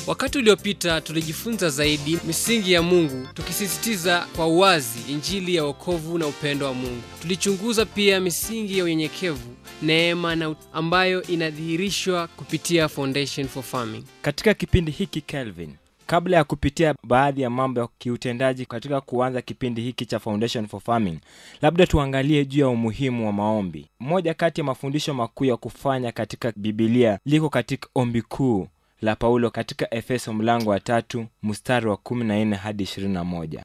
Wakati uliopita tulijifunza zaidi misingi ya Mungu, tukisisitiza kwa uwazi injili ya wokovu na upendo wa Mungu. Tulichunguza pia misingi ya unyenyekevu, neema na ambayo inadhihirishwa kupitia Foundation for Farming. Katika kipindi hiki Kelvin, kabla ya kupitia baadhi ya mambo ya kiutendaji katika kuanza kipindi hiki cha Foundation for Farming, labda tuangalie juu ya umuhimu wa maombi. Moja kati ya mafundisho makuu ya kufanya katika Biblia liko katika ombi kuu la Paulo katika Efeso mlango wa 3 mstari wa 14 hadi 21.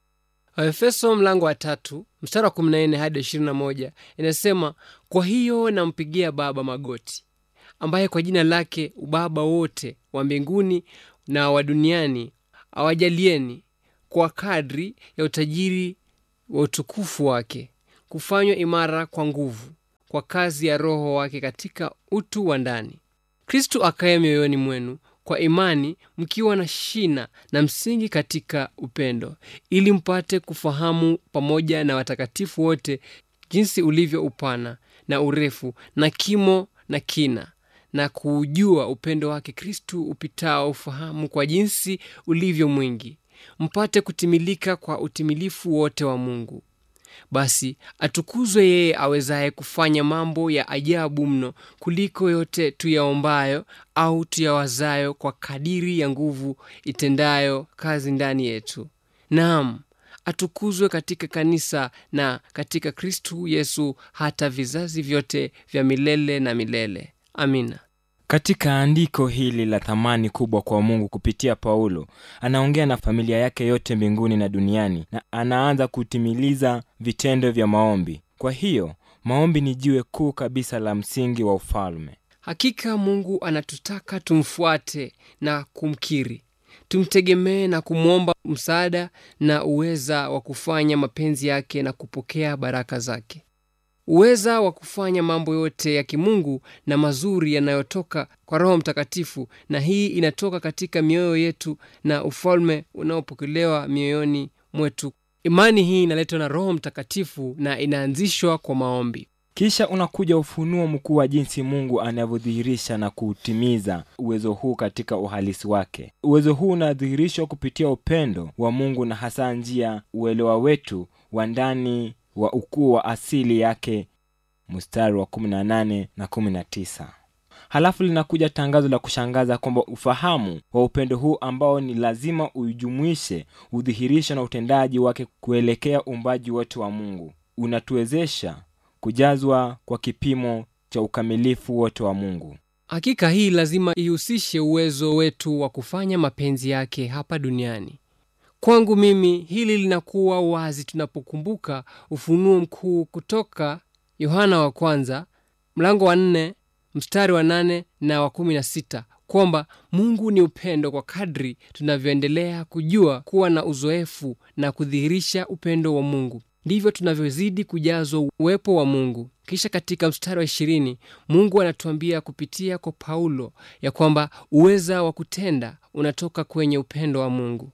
Efeso mlango wa 3 mstari wa 14 hadi 21 inasema, kwa hiyo nampigia Baba magoti, ambaye kwa jina lake ubaba wote wa mbinguni na wa duniani awajalieni kwa kadri ya utajiri wa utukufu wake kufanywa imara kwa nguvu kwa kazi ya Roho wake katika utu wa ndani. Kristo akae mioyoni mwenu kwa imani, mkiwa na shina na msingi katika upendo, ili mpate kufahamu pamoja na watakatifu wote jinsi ulivyo upana na urefu na kimo na kina, na kujua upendo wake Kristo upitao ufahamu kwa jinsi ulivyo mwingi, mpate kutimilika kwa utimilifu wote wa Mungu. Basi atukuzwe yeye awezaye kufanya mambo ya ajabu mno kuliko yote tuyaombayo au tuyawazayo, kwa kadiri ya nguvu itendayo kazi ndani yetu. Naam, atukuzwe katika kanisa na katika Kristo Yesu hata vizazi vyote vya milele na milele. Amina. Katika andiko hili la thamani kubwa kwa Mungu kupitia Paulo, anaongea na familia yake yote mbinguni na duniani, na anaanza kutimiliza vitendo vya maombi. Kwa hiyo, maombi ni jiwe kuu kabisa la msingi wa ufalme. Hakika Mungu anatutaka tumfuate na kumkiri, tumtegemee na kumwomba msaada na uweza wa kufanya mapenzi yake na kupokea baraka zake. Uweza wa kufanya mambo yote ya kimungu na mazuri yanayotoka kwa Roho Mtakatifu, na hii inatoka katika mioyo yetu na ufalme unaopokelewa mioyoni mwetu. Imani hii inaletwa na Roho Mtakatifu na inaanzishwa kwa maombi. Kisha unakuja ufunuo mkuu wa jinsi Mungu anavyodhihirisha na kutimiza uwezo huu katika uhalisi wake. Uwezo huu unadhihirishwa kupitia upendo wa Mungu, na hasa njia uelewa wetu wa ndani wa ukuu wa asili yake, mstari wa 18 na 19. Halafu linakuja tangazo la kushangaza kwamba ufahamu wa upendo huu ambao ni lazima ujumuishe udhihirisho na utendaji wake kuelekea uumbaji wote wa Mungu, unatuwezesha kujazwa kwa kipimo cha ukamilifu wote wa Mungu. Hakika hii lazima ihusishe uwezo wetu wa kufanya mapenzi yake hapa duniani. Kwangu mimi hili linakuwa wazi tunapokumbuka ufunuo mkuu kutoka Yohana wa kwanza mlango wa 4 mstari wa 8 na wa 16, kwamba Mungu ni upendo. Kwa kadri tunavyoendelea kujua, kuwa na uzoefu na kudhihirisha upendo wa Mungu, ndivyo tunavyozidi kujazwa uwepo wa Mungu. Kisha katika mstari wa 20 Mungu anatuambia kupitia kwa Paulo ya kwamba uweza wa kutenda unatoka kwenye upendo wa Mungu.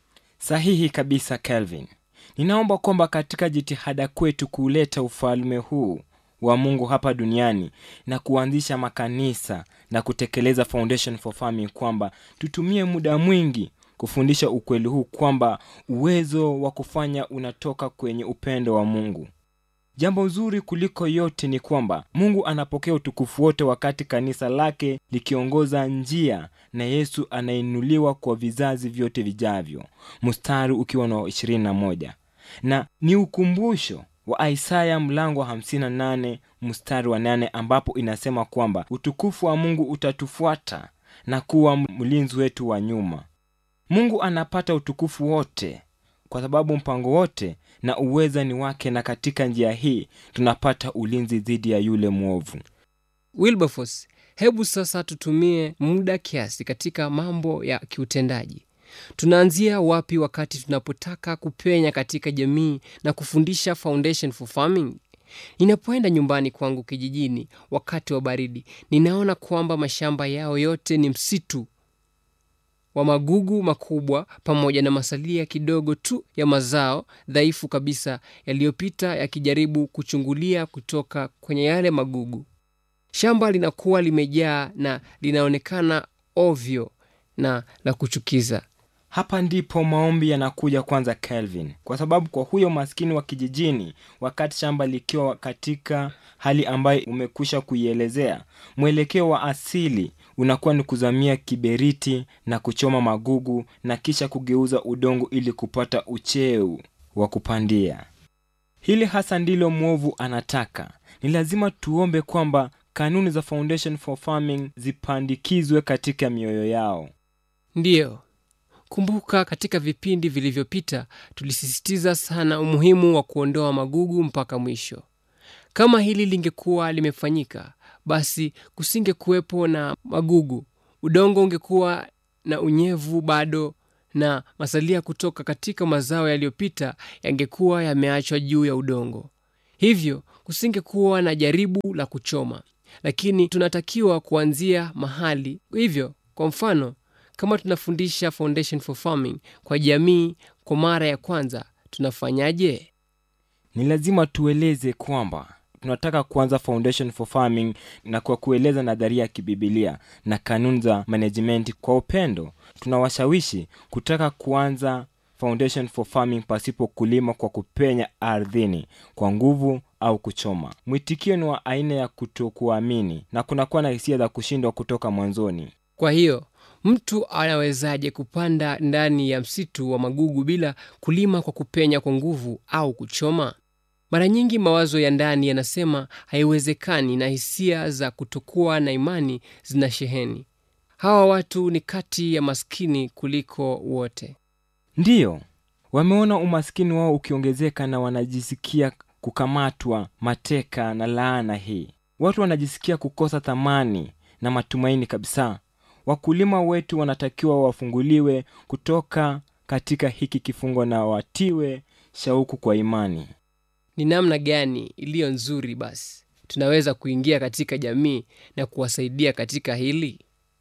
Sahihi kabisa Kelvin. Ninaomba kwamba katika jitihada kwetu kuleta ufalme huu wa Mungu hapa duniani na kuanzisha makanisa na kutekeleza Foundation for Farming, kwamba tutumie muda mwingi kufundisha ukweli huu kwamba uwezo wa kufanya unatoka kwenye upendo wa Mungu. Jambo zuri kuliko yote ni kwamba Mungu anapokea utukufu wote wakati kanisa lake likiongoza njia, na Yesu anainuliwa kwa vizazi vyote vijavyo, mstari ukiwa na 21. Na ni ukumbusho wa Isaya mlango wa 58 mstari wa 8, ambapo inasema kwamba utukufu wa Mungu utatufuata na kuwa mlinzi wetu wa nyuma. Mungu anapata utukufu wote kwa sababu mpango wote na uweza ni wake, na katika njia hii tunapata ulinzi dhidi ya yule mwovu. Wilberforce, hebu sasa tutumie muda kiasi katika mambo ya kiutendaji. Tunaanzia wapi wakati tunapotaka kupenya katika jamii na kufundisha Foundation for Farming? Ninapoenda nyumbani kwangu kijijini wakati wa baridi, ninaona kwamba mashamba yao yote ni msitu wa magugu makubwa pamoja na masalia kidogo tu ya mazao dhaifu kabisa yaliyopita yakijaribu kuchungulia kutoka kwenye yale magugu. Shamba linakuwa limejaa na linaonekana ovyo na la kuchukiza. Hapa ndipo maombi yanakuja kwanza, Kelvin, kwa sababu kwa huyo maskini wa kijijini, wakati shamba likiwa katika hali ambayo umekwisha kuielezea, mwelekeo wa asili unakuwa ni kuzamia kiberiti na kuchoma magugu na kisha kugeuza udongo ili kupata ucheu wa kupandia. Hili hasa ndilo mwovu anataka. Ni lazima tuombe kwamba kanuni za Foundation for Farming zipandikizwe katika mioyo yao. Ndiyo. Kumbuka katika vipindi vilivyopita tulisisitiza sana umuhimu wa kuondoa magugu mpaka mwisho. Kama hili lingekuwa limefanyika, basi kusinge kuwepo na magugu. Udongo ungekuwa na unyevu bado na masalia kutoka katika mazao yaliyopita yangekuwa yameachwa juu ya udongo. Hivyo kusingekuwa na jaribu la kuchoma. Lakini tunatakiwa kuanzia mahali. Hivyo kwa mfano, kama tunafundisha Foundation for Farming kwa jamii kwa mara ya kwanza, tunafanyaje? Ni lazima tueleze kwamba tunataka kuanza Foundation for Farming na kwa kueleza nadharia ya kibibilia na kanuni za management kwa upendo. Tunawashawishi kutaka kuanza Foundation for Farming pasipo kulima kwa kupenya ardhini kwa nguvu au kuchoma. Mwitikio ni wa aina ya kutokuamini na kunakuwa na hisia za kushindwa kutoka mwanzoni. Kwa hiyo, mtu anawezaje kupanda ndani ya msitu wa magugu bila kulima kwa kupenya kwa nguvu au kuchoma? Mara nyingi mawazo ya ndani yanasema haiwezekani na hisia za kutokuwa na imani zinasheheni. Hawa watu ni kati ya maskini kuliko wote. Ndiyo, wameona umaskini wao ukiongezeka na wanajisikia kukamatwa mateka na laana hii. Watu wanajisikia kukosa thamani na matumaini kabisa. Wakulima wetu wanatakiwa wafunguliwe kutoka katika hiki kifungo na watiwe shauku kwa imani. Ni namna gani iliyo nzuri basi tunaweza kuingia katika jamii na kuwasaidia katika hili?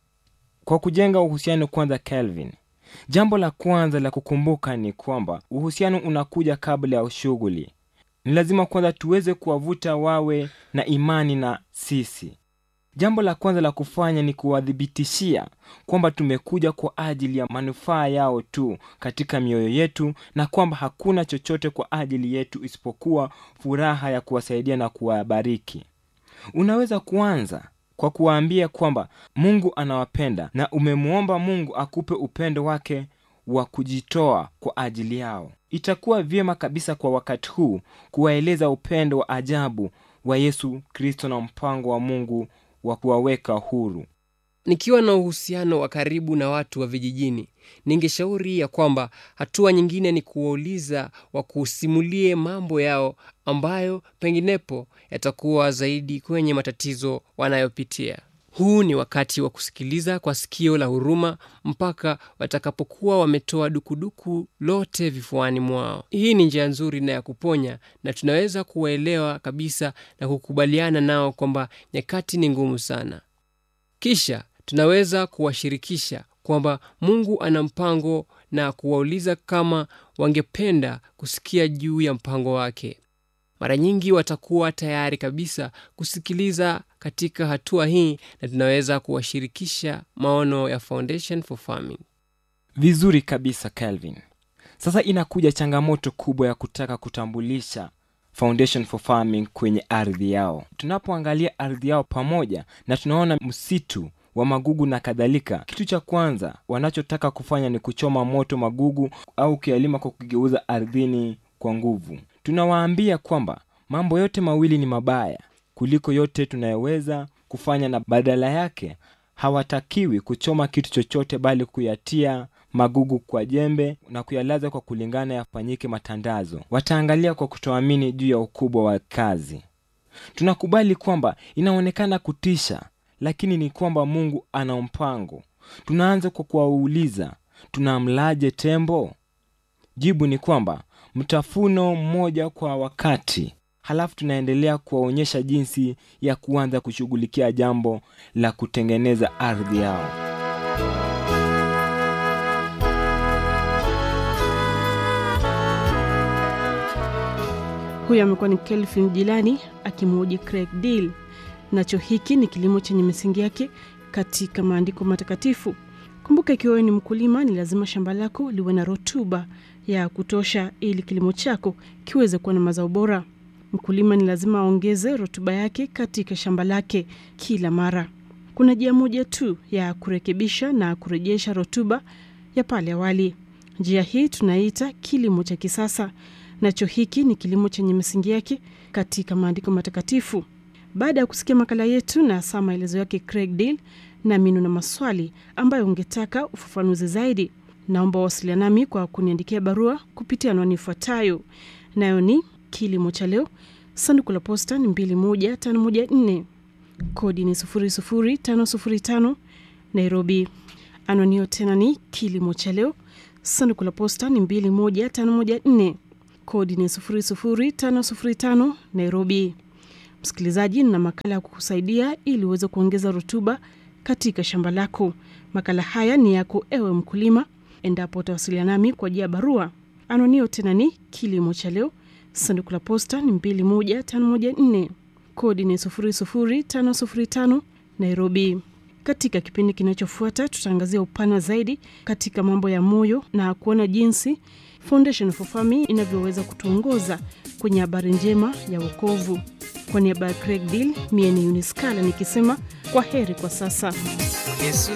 Kwa kujenga uhusiano kwanza, Kelvin. Jambo la kwanza la kukumbuka ni kwamba uhusiano unakuja kabla ya shughuli. Ni lazima kwanza tuweze kuwavuta wawe na imani na sisi. Jambo la kwanza la kufanya ni kuwadhibitishia kwamba tumekuja kwa ajili ya manufaa yao tu katika mioyo yetu na kwamba hakuna chochote kwa ajili yetu isipokuwa furaha ya kuwasaidia na kuwabariki. Unaweza kuanza kwa kuwaambia kwamba Mungu anawapenda na umemuomba Mungu akupe upendo wake wa kujitoa kwa ajili yao. Itakuwa vyema kabisa kwa wakati huu kuwaeleza upendo wa ajabu wa Yesu Kristo na mpango wa Mungu wa kuwaweka huru. Nikiwa na uhusiano wa karibu na watu wa vijijini, ningeshauri ya kwamba hatua nyingine ni kuwauliza wakusimulie mambo yao ambayo penginepo yatakuwa zaidi kwenye matatizo wanayopitia. Huu ni wakati wa kusikiliza kwa sikio la huruma mpaka watakapokuwa wametoa dukuduku lote vifuani mwao. Hii ni njia nzuri na ya kuponya, na tunaweza kuwaelewa kabisa na kukubaliana nao kwamba nyakati ni ngumu sana. Kisha tunaweza kuwashirikisha kwamba Mungu ana mpango na kuwauliza kama wangependa kusikia juu ya mpango wake. Mara nyingi watakuwa tayari kabisa kusikiliza katika hatua hii, na tunaweza kuwashirikisha maono ya Foundation for Farming. Vizuri kabisa, Kelvin. Sasa inakuja changamoto kubwa ya kutaka kutambulisha Foundation for Farming kwenye ardhi yao. Tunapoangalia ardhi yao pamoja na tunaona msitu wa magugu na kadhalika, kitu cha kwanza wanachotaka kufanya ni kuchoma moto magugu au kuyalima kwa kugeuza ardhini kwa nguvu. Tunawaambia kwamba mambo yote mawili ni mabaya kuliko yote tunayoweza kufanya, na badala yake hawatakiwi kuchoma kitu chochote bali kuyatia magugu kwa jembe na kuyalaza kwa kulingana yafanyike matandazo. Wataangalia kwa kutoamini juu ya ukubwa wa kazi. Tunakubali kwamba inaonekana kutisha, lakini ni kwamba Mungu ana mpango. Tunaanza kwa kuwauliza, tunamlaje tembo? Jibu ni kwamba mtafuno mmoja kwa wakati. Halafu tunaendelea kuwaonyesha jinsi ya kuanza kushughulikia jambo la kutengeneza ardhi yao. Huyu amekuwa ni Kelvin Jilani akimhoji Craig Deal. Nacho hiki ni kilimo chenye misingi yake katika maandiko matakatifu. Kumbuka, ikiwa wewe ni mkulima, ni lazima shamba lako liwe na rutuba ya kutosha ili kilimo chako kiweze kuwa na mazao bora. Mkulima ni lazima aongeze rutuba yake katika shamba lake kila mara. Kuna njia moja tu ya kurekebisha na kurejesha rutuba ya pale awali. Njia hii tunaita kilimo cha kisasa. Nacho hiki ni kilimo chenye misingi yake katika maandiko matakatifu. Baada ya kusikia makala yetu na hasa maelezo yake Craig Deal, na mimi na maswali ambayo ungetaka ufafanuzi zaidi, naomba wasiliana nami kwa kuniandikia barua kupitia anwani ifuatayo. Nayo ni Kilimo cha Leo, sanduku la posta ni 21514, kodi ni 00505, Nairobi. Anwani hiyo tena ni Kilimo cha Leo, sanduku la posta ni 21514, kodi ni 00505, Nairobi. Msikilizaji, na makala ya kukusaidia ili uweze kuongeza rutuba katika shamba lako. Makala haya ni yako ewe mkulima, endapo utawasiliana nami kwa njia ya barua. Anwani hiyo tena ni Kilimo cha Leo, sanduku la posta ni 21514, kodi ni 00505, Nairobi. Katika kipindi kinachofuata tutaangazia upana zaidi katika mambo ya moyo na kuona jinsi Foundation for Farming inavyoweza kutuongoza kwenye habari njema ya wokovu. Kwa niaba ya Craig Deal, mimi ni Eunice Kala nikisema kwa heri kwa sasa.